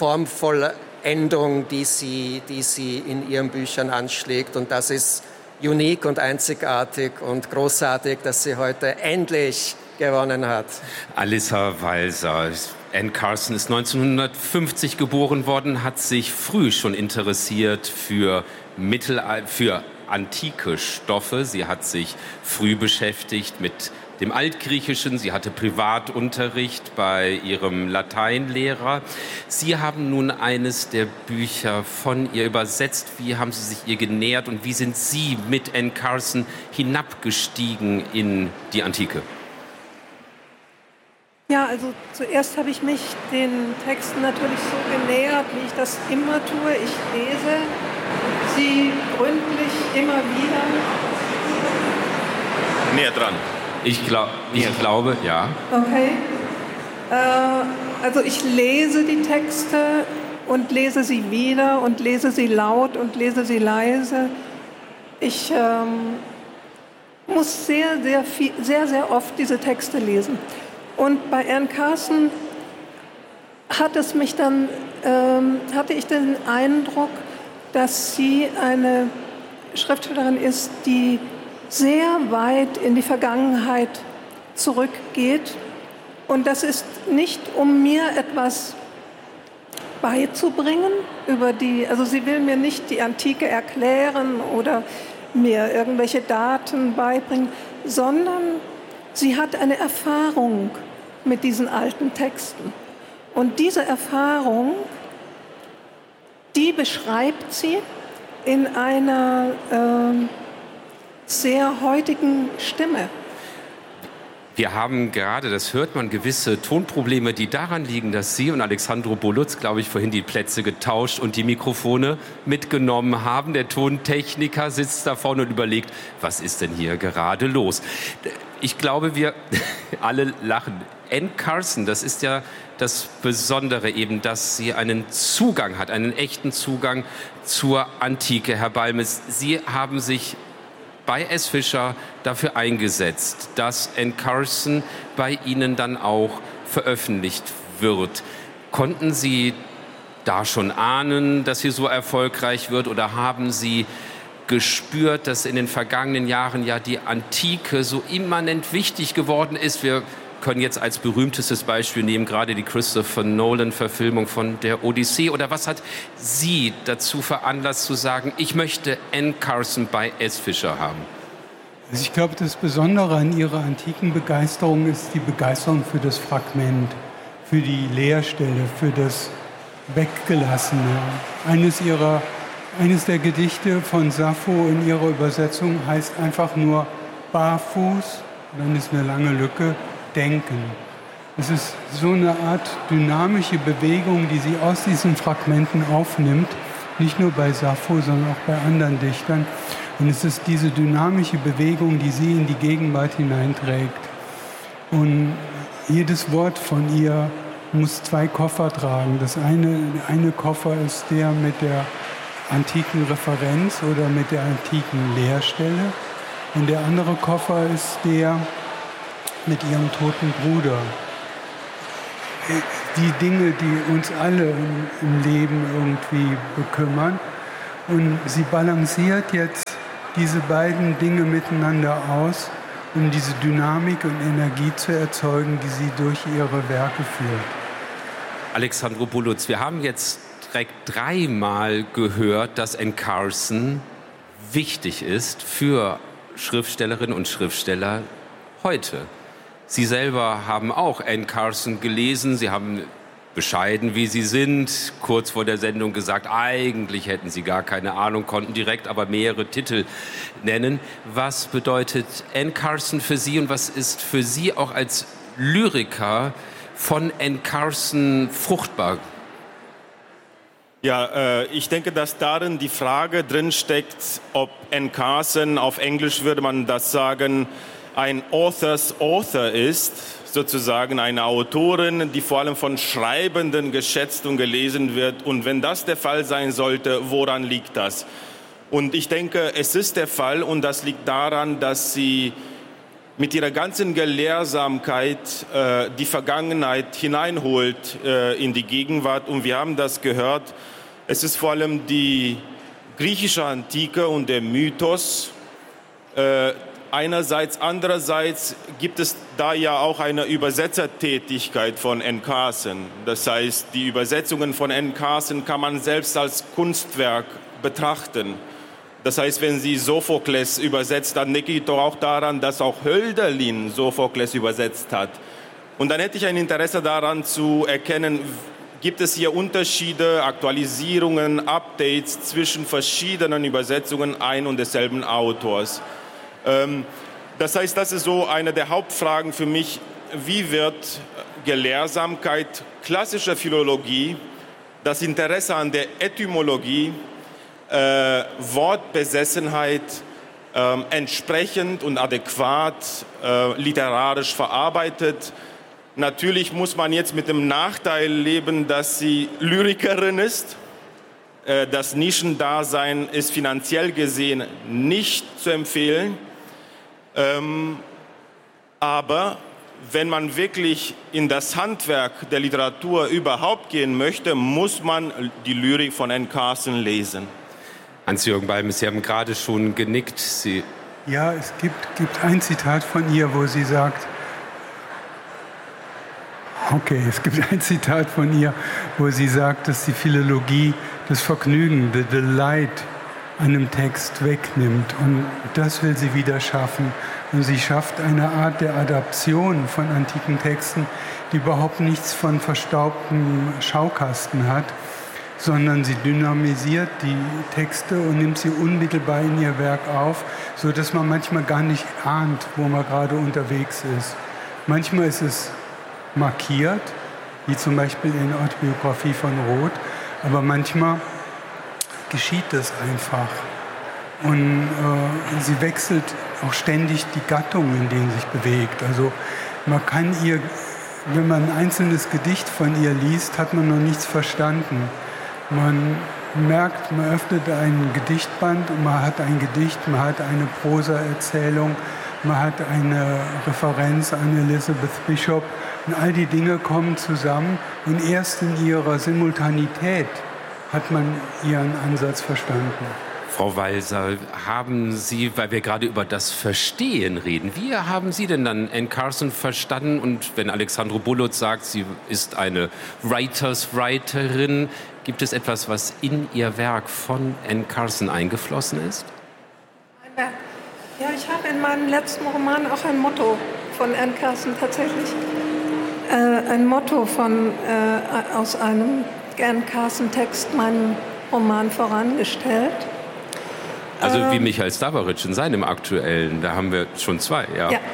Formvollendung, die sie, die sie in ihren Büchern anschlägt. Und das ist unique und einzigartig und großartig, dass sie heute endlich gewonnen hat. Alissa Walser. Anne Carson ist neunzehnhundertfünfzig geboren worden, hat sich früh schon interessiert für Mittelalter, für antike Stoffe. Sie hat sich früh beschäftigt mit dem Altgriechischen. Sie hatte Privatunterricht bei ihrem Lateinlehrer. Sie haben nun eines der Bücher von ihr übersetzt. Wie haben Sie sich ihr genähert und wie sind Sie mit Anne Carson hinabgestiegen in die Antike? Ja, also zuerst habe ich mich den Texten natürlich so genähert, wie ich das immer tue. Ich lese sie gründlich immer wieder. Näher dran. Ich, glaub, ich glaube, ja. Okay. Äh, also ich lese die Texte und lese sie wieder und lese sie laut und lese sie leise. Ich ähm, muss sehr, sehr, viel, sehr, sehr oft diese Texte lesen. Und bei Anne Carson hat es mich dann, ähm, hatte ich den Eindruck, dass sie eine Schriftstellerin ist, die sehr weit in die Vergangenheit zurückgeht. Und das ist nicht, um mir etwas beizubringen über die, also sie will mir nicht die Antike erklären oder mir irgendwelche Daten beibringen, sondern sie hat eine Erfahrung mit diesen alten Texten. Und diese Erfahrung, die beschreibt sie in einer äh, sehr heutigen Stimme. Wir haben gerade, das hört man, gewisse Tonprobleme, die daran liegen, dass Sie und Alexandro Bolutz, glaube ich, vorhin die Plätze getauscht und die Mikrofone mitgenommen haben. Der Tontechniker sitzt da vorne und überlegt, was ist denn hier gerade los? Ich glaube, wir alle lachen. Anne Carson, das ist ja das Besondere eben, dass sie einen Zugang hat, einen echten Zugang zur Antike, Herr Balmes. Sie haben sich bei S. Fischer dafür eingesetzt, dass Anne Carson bei Ihnen dann auch veröffentlicht wird. Konnten Sie da schon ahnen, dass sie so erfolgreich wird, oder haben Sie gespürt, dass in den vergangenen Jahren ja die Antike so immanent wichtig geworden ist? Wir können jetzt als berühmtestes Beispiel nehmen, gerade die Christopher Nolan-Verfilmung von der Odyssee. Oder was hat Sie dazu veranlasst zu sagen, ich möchte Anne Carson bei S. Fischer haben? Also ich glaube, das Besondere an ihrer antiken Begeisterung ist die Begeisterung für das Fragment, für die Leerstelle, für das Weggelassene. Eines ihrer, eines der Gedichte von Sappho in ihrer Übersetzung heißt einfach nur barfuß, dann ist eine lange Lücke, denken. Es ist so eine Art dynamische Bewegung, die sie aus diesen Fragmenten aufnimmt, nicht nur bei Sappho, sondern auch bei anderen Dichtern. Und es ist diese dynamische Bewegung, die sie in die Gegenwart hineinträgt. Und jedes Wort von ihr muss zwei Koffer tragen. Das eine, der eine Koffer ist der mit der antiken Referenz oder mit der antiken Lehrstelle. Und der andere Koffer ist der mit ihrem toten Bruder. Die Dinge, die uns alle im Leben irgendwie bekümmern. Und sie balanciert jetzt diese beiden Dinge miteinander aus, um diese Dynamik und Energie zu erzeugen, die sie durch ihre Werke führt. Alexandropoulos, wir haben jetzt direkt dreimal gehört, dass Anne Carson wichtig ist für Schriftstellerinnen und Schriftsteller heute. Sie selber haben auch Anne Carson gelesen. Sie haben, bescheiden wie Sie sind, kurz vor der Sendung gesagt, eigentlich hätten Sie gar keine Ahnung, konnten direkt aber mehrere Titel nennen. Was bedeutet Anne Carson für Sie und was ist für Sie auch als Lyriker von Anne Carson fruchtbar? Ja, äh, ich denke, dass darin die Frage drinsteckt, ob Anne Carson, auf Englisch würde man das sagen, ein Author's Author ist, sozusagen eine Autorin, die vor allem von Schreibenden geschätzt und gelesen wird. Und wenn das der Fall sein sollte, woran liegt das? Und ich denke, es ist der Fall und das liegt daran, dass sie mit ihrer ganzen Gelehrsamkeit äh, die Vergangenheit hineinholt äh, in die Gegenwart. Und wir haben das gehört, es ist vor allem die griechische Antike und der Mythos, äh, einerseits, andererseits gibt es da ja auch eine Übersetzertätigkeit von Anne Carson. Das heißt, die Übersetzungen von Anne Carson kann man selbst als Kunstwerk betrachten. Das heißt, wenn sie Sophokles übersetzt, dann denke ich doch auch daran, dass auch Hölderlin Sophokles übersetzt hat. Und dann hätte ich ein Interesse daran zu erkennen, gibt es hier Unterschiede, Aktualisierungen, Updates zwischen verschiedenen Übersetzungen ein und desselben Autors. Das heißt, das ist so eine der Hauptfragen für mich. Wie wird Gelehrsamkeit, klassische Philologie, das Interesse an der Etymologie, äh, Wortbesessenheit äh, entsprechend und adäquat äh, literarisch verarbeitet? Natürlich muss man jetzt mit dem Nachteil leben, dass sie Lyrikerin ist. Äh, das Nischendasein ist finanziell gesehen nicht zu empfehlen. Ähm, aber wenn man wirklich in das Handwerk der Literatur überhaupt gehen möchte, muss man die Lyrik von Anne Carson lesen. Hans-Jürgen Balmes, Sie haben gerade schon genickt. Sie ja, es gibt, gibt ein Zitat von ihr, wo sie sagt, okay, es gibt ein Zitat von ihr, wo sie sagt, dass die Philologie das Vergnügen, the delight einem Text wegnimmt. Und das will sie wieder schaffen. Und sie schafft eine Art der Adaption von antiken Texten, die überhaupt nichts von verstaubtem Schaukasten hat, sondern sie dynamisiert die Texte und nimmt sie unmittelbar in ihr Werk auf, sodass man manchmal gar nicht ahnt, wo man gerade unterwegs ist. Manchmal ist es markiert, wie zum Beispiel in der Autobiografie von Roth, aber manchmal geschieht das einfach. Und äh, sie wechselt auch ständig die Gattung, in denen sie sich bewegt. Also man kann ihr, wenn man ein einzelnes Gedicht von ihr liest, hat man noch nichts verstanden. Man merkt, man öffnet einen Gedichtband und man hat ein Gedicht, man hat eine Prosaerzählung, man hat eine Referenz an Elizabeth Bishop. Und all die Dinge kommen zusammen und erst in ihrer Simultanität hat man ihren Ansatz verstanden. Frau Walser, haben Sie, weil wir gerade über das Verstehen reden, wie haben Sie denn dann Anne Carson verstanden? Und wenn Alexandropoulos sagt, sie ist eine Writers-Writerin, gibt es etwas, was in Ihr Werk von Anne Carson eingeflossen ist? Ja, ich habe in meinem letzten Roman auch ein Motto von Anne Carson tatsächlich. Äh, ein Motto von, äh, aus einem Anne Carson-Text meinen Roman vorangestellt. Also wie Michael Stavaric in seinem aktuellen, da haben wir schon zwei, ja. ja.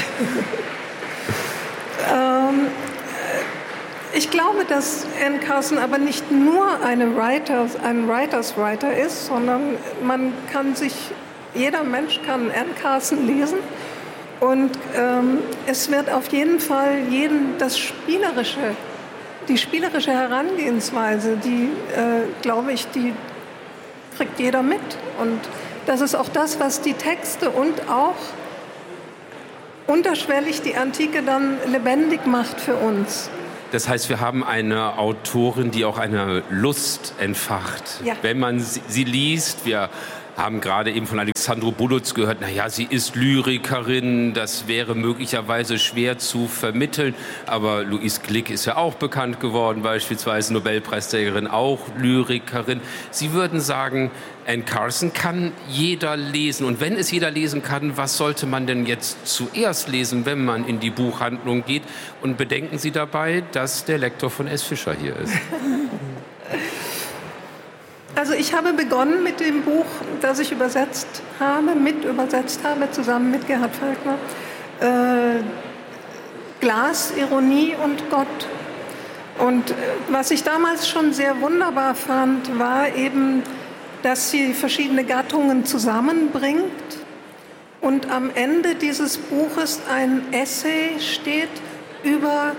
ähm, ich glaube, dass Anne Carson aber nicht nur eine Writer, ein Writers-Writer ist, sondern man kann sich, jeder Mensch kann Anne Carson lesen Und ähm, es wird auf jeden Fall jeden das Spielerische, die spielerische Herangehensweise, die, äh, glaube ich, die kriegt jeder mit. Und das ist auch das, was die Texte und auch unterschwellig die Antike dann lebendig macht für uns. Das heißt, wir haben eine Autorin, die auch eine Lust entfacht. Ja. Wenn man sie, sie liest, wir haben gerade eben von Alexandru Buluț gehört, naja, sie ist Lyrikerin, das wäre möglicherweise schwer zu vermitteln. Aber Louise Glück ist ja auch bekannt geworden, beispielsweise Nobelpreisträgerin, auch Lyrikerin. Sie würden sagen, Anne Carson kann jeder lesen. Und wenn es jeder lesen kann, was sollte man denn jetzt zuerst lesen, wenn man in die Buchhandlung geht? Und bedenken Sie dabei, dass der Lektor von S. Fischer hier ist. Also ich habe begonnen mit dem Buch, das ich übersetzt habe, mit übersetzt habe, zusammen mit Gerhard Falkner, äh, Glas, Ironie und Gott. Und äh, was ich damals schon sehr wunderbar fand, war eben, dass sie verschiedene Gattungen zusammenbringt und am Ende dieses Buches ein Essay steht über,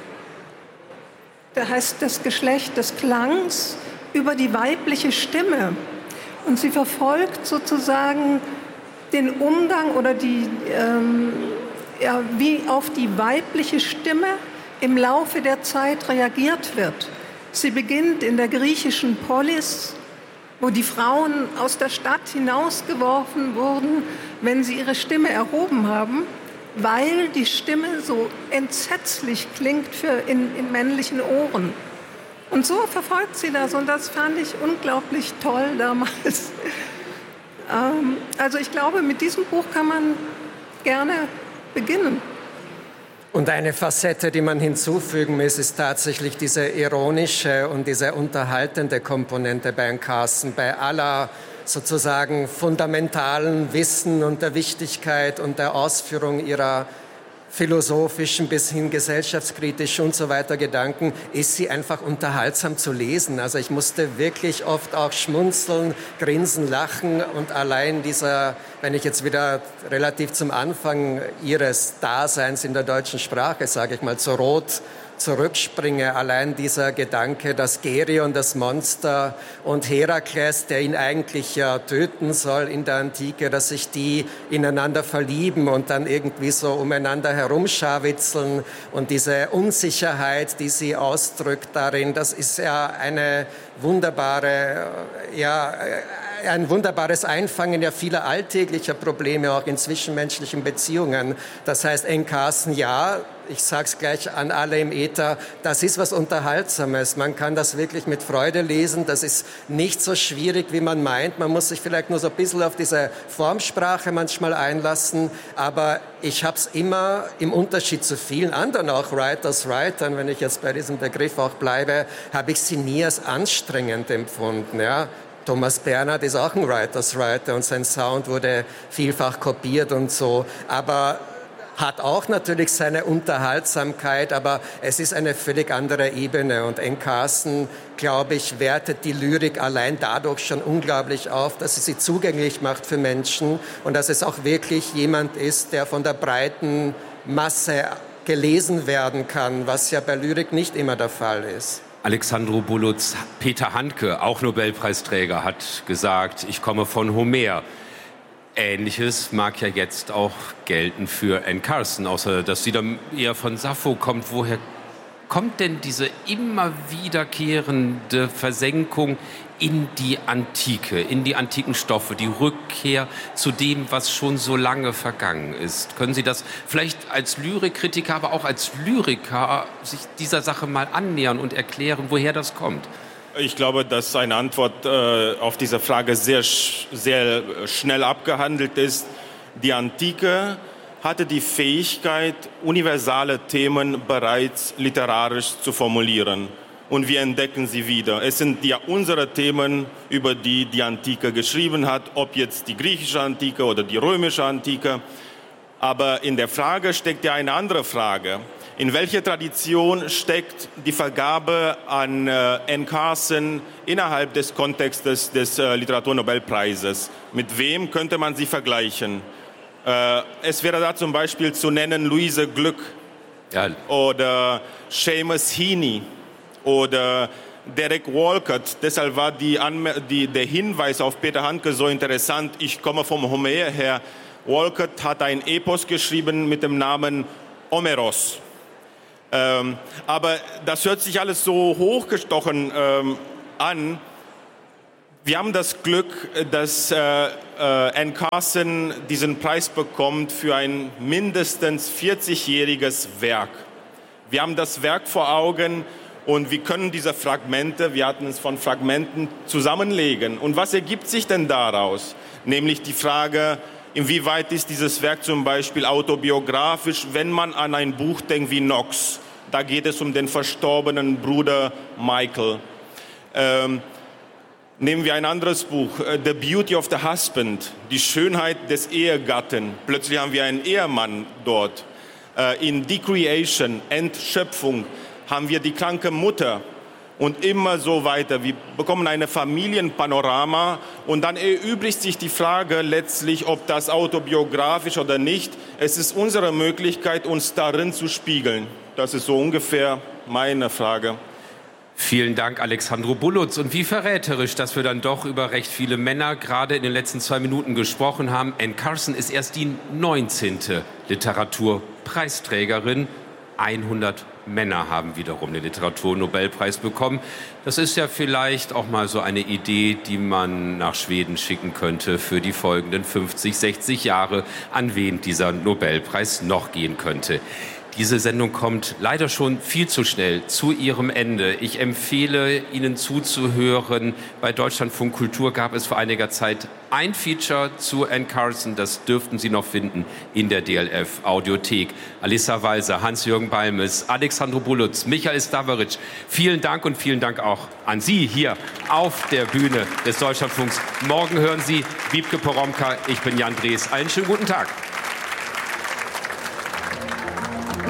der heißt das Geschlecht des Klangs, über die weibliche Stimme. Und sie verfolgt sozusagen den Umgang oder die, ähm, ja, wie auf die weibliche Stimme im Laufe der Zeit reagiert wird. Sie beginnt in der griechischen Polis, wo die Frauen aus der Stadt hinausgeworfen wurden, wenn sie ihre Stimme erhoben haben, weil die Stimme so entsetzlich klingt für in, in männlichen Ohren. Und so verfolgt sie das und das fand ich unglaublich toll damals. ähm, also ich glaube, mit diesem Buch kann man gerne beginnen. Und eine Facette, die man hinzufügen muss, ist tatsächlich diese ironische und diese unterhaltende Komponente bei Anne Carson, bei aller sozusagen fundamentalen Wissen und der Wichtigkeit und der Ausführung ihrer philosophischen bis hin gesellschaftskritisch und so weiter Gedanken, ist sie einfach unterhaltsam zu lesen. Also ich musste wirklich oft auch schmunzeln, grinsen, lachen und allein dieser, wenn ich jetzt wieder relativ zum Anfang ihres Daseins in der deutschen Sprache, sage ich mal, zu Rot zurückspringe, allein dieser Gedanke, dass Gerion, das Monster, und Herakles, der ihn eigentlich ja töten soll in der Antike, dass sich die ineinander verlieben und dann irgendwie so umeinander herumscharwitzeln und diese Unsicherheit, die sie ausdrückt darin, das ist ja eine wunderbare, ja, ein wunderbares Einfangen ja vieler alltäglicher Probleme, auch in zwischenmenschlichen Beziehungen. Das heißt, Anne Carson, ja, ich sage es gleich an alle im Äther, das ist was Unterhaltsames. Man kann das wirklich mit Freude lesen. Das ist nicht so schwierig, wie man meint. Man muss sich vielleicht nur so ein bisschen auf diese Formsprache manchmal einlassen. Aber ich habe es immer im Unterschied zu vielen anderen, auch Writers, Writern, wenn ich jetzt bei diesem Begriff auch bleibe, habe ich sie nie als anstrengend empfunden. Ja. Thomas Bernhard ist auch ein Writers Writer und sein Sound wurde vielfach kopiert und so. Aber hat auch natürlich seine Unterhaltsamkeit, aber es ist eine völlig andere Ebene. Und Anne Carson, glaube ich, wertet die Lyrik allein dadurch schon unglaublich auf, dass sie sie zugänglich macht für Menschen und dass es auch wirklich jemand ist, der von der breiten Masse gelesen werden kann, was ja bei Lyrik nicht immer der Fall ist. Alexandru Buluț, Peter Handke, auch Nobelpreisträger, hat gesagt, ich komme von Homer. Ähnliches mag ja jetzt auch gelten für Anne Carson, außer dass sie dann eher von Sappho kommt. Woher kommt denn diese immer wiederkehrende Versenkung in die Antike, in die antiken Stoffe, die Rückkehr zu dem, was schon so lange vergangen ist? Können Sie das vielleicht als Lyrikkritiker, aber auch als Lyriker sich dieser Sache mal annähern und erklären, woher das kommt? Ich glaube, dass eine Antwort äh, auf diese Frage sehr, sehr schnell abgehandelt ist. Die Antike hatte die Fähigkeit, universale Themen bereits literarisch zu formulieren. Und wir entdecken sie wieder. Es sind ja unsere Themen, über die die Antike geschrieben hat, ob jetzt die griechische Antike oder die römische Antike. Aber in der Frage steckt ja eine andere Frage. In welcher Tradition steckt die Vergabe an äh, Anne Carson innerhalb des Kontextes des äh, Literaturnobelpreises? Mit wem könnte man sie vergleichen? Äh, es wäre da zum Beispiel zu nennen Luise Glück ja. oder Seamus Heaney oder Derek Walcott. Deshalb war die die, der Hinweis auf Peter Handke so interessant. Ich komme vom Homer her. Walcott hat ein Epos geschrieben mit dem Namen Omeros. Ähm, aber das hört sich alles so hochgestochen ähm, an. Wir haben das Glück, dass äh, äh, Anne Carson diesen Preis bekommt für ein mindestens vierzigjähriges Werk. Wir haben das Werk vor Augen und wir können diese Fragmente, wir hatten es von Fragmenten, zusammenlegen. Und was ergibt sich denn daraus? Nämlich die Frage, inwieweit ist dieses Werk zum Beispiel autobiografisch, wenn man an ein Buch denkt wie Knox. Da geht es um den verstorbenen Bruder Michael. Ähm, nehmen wir ein anderes Buch, The Beauty of the Husband, die Schönheit des Ehegatten. Plötzlich haben wir einen Ehemann dort. Äh, in Decreation, Entschöpfung, haben wir die kranke Mutter. Und immer so weiter. Wir bekommen eine Familienpanorama und dann erübrigt sich die Frage letztlich, ob das autobiografisch oder nicht. Es ist unsere Möglichkeit, uns darin zu spiegeln. Das ist so ungefähr meine Frage. Vielen Dank, Alexandro Bullutz. Und wie verräterisch, dass wir dann doch über recht viele Männer gerade in den letzten zwei Minuten gesprochen haben. Anne Carson ist erst die neunzehnte Literaturpreisträgerin. hundert Männer haben wiederum den Literaturnobelpreis bekommen. Das ist ja vielleicht auch mal so eine Idee, die man nach Schweden schicken könnte für die folgenden fünfzig, sechzig Jahre, an wen dieser Nobelpreis noch gehen könnte. Diese Sendung kommt leider schon viel zu schnell zu ihrem Ende. Ich empfehle Ihnen zuzuhören. Bei Deutschlandfunk Kultur gab es vor einiger Zeit ein Feature zu Anne Carson. Das dürften Sie noch finden in der D L F Audiothek. Alissa Walser, Hans-Jürgen Balmes, Alexandro Bullutz, Michael Staveric. Vielen Dank und vielen Dank auch an Sie hier auf der Bühne des Deutschlandfunks. Morgen hören Sie Wiebke Poromka. Ich bin Jan Drees. Einen schönen guten Tag.